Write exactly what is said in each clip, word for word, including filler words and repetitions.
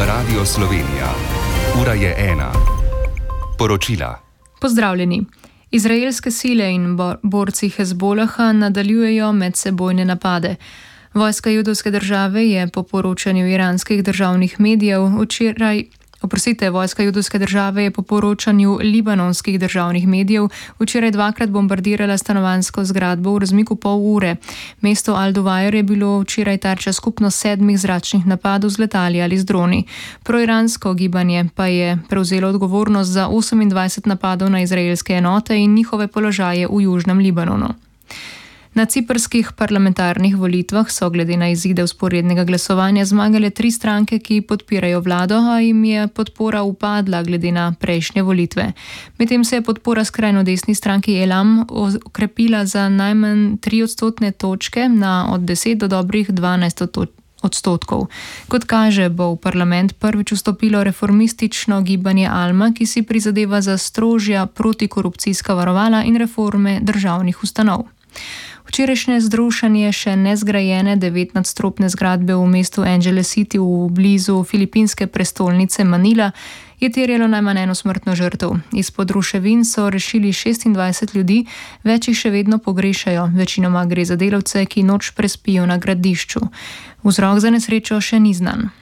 Radio Slovenija. Ura je ena. Poročila. Pozdravljeni. Izraelske sile in borci Hezbolaha nadaljujejo medsebojne napade. Vojska judovske države je po poročanju iranskih državnih medijev včeraj Oprostite, vojska judovske države je po poročanju libanonskih državnih medijev včeraj dvakrat bombardirala stanovanjsko zgradbo v razmiku pol ure. Mesto Al-Duwair je bilo včeraj tarča skupno sedmih zračnih napadov z letali ali z droni. Proiransko gibanje pa je prevzelo odgovornost za osemindvajset napadov na izraelske enote in njihove položaje v južnem Libanonu. Na ciprskih parlamentarnih volitvah so glede na izide vzporednega glasovanja zmagale tri stranke, ki podpirajo vlado, a jim je podpora upadla glede na prejšnje volitve. Medtem se je podpora skrajno desni stranki Elam okrepila za najmanj tri odstotne točke na od deset do dobrih dvanajst odstotkov. Kot kaže, bo v parlament prvič vstopilo reformistično gibanje Alma, ki si prizadeva za strožja protikorupcijska varovala in reforme državnih ustanov. Včerajšnje zrušanje še nezgrajene devetnadstropne zgradbe v mestu Angeles City v blizu filipinske prestolnice Manila je terjalo najmanj eno smrtno žrtev. Izpod ruševin so rešili šestindvajset ljudi, več jih še vedno pogrešajo. Večinoma gre za delavce, ki noč prespijo na gradbišču. Vzrok za nesrečo še ni znan.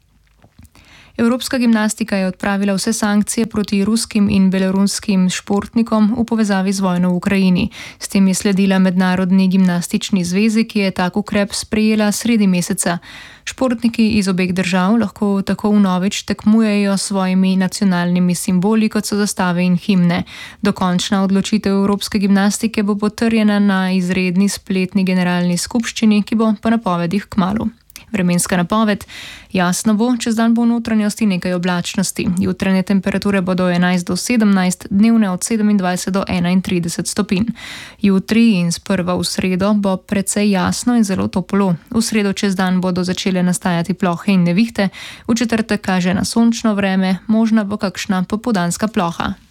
Evropska gimnastika je odpravila vse sankcije proti ruskim in beloruskim športnikom v povezavi z vojno v Ukrajini. S tem je sledila Mednarodni gimnastični zvezi, ki je tak ukrep sprejela sredi meseca. Športniki iz obeh držav lahko tako vnovič tekmujejo s svojimi nacionalnimi simboli, kot so zastave in himne. Dokončna odločitev Evropske gimnastike bo potrjena na izredni spletni generalni skupščini, ki bo po napovedih kmalu. Vremenska napoved. Jasno bo, čez dan bo v notranjosti nekaj oblačnosti. Jutranje temperature bodo enajst do sedemnajst, dnevne od sedemindvajset do enaintrideset stopinj. Jutri in sprva v sredo bo precej jasno in zelo toplo. V sredo čez dan bodo začele nastajati plohe in nevihte, v četrtek kaže na sončno vreme, možna bo kakšna popoldanska ploha.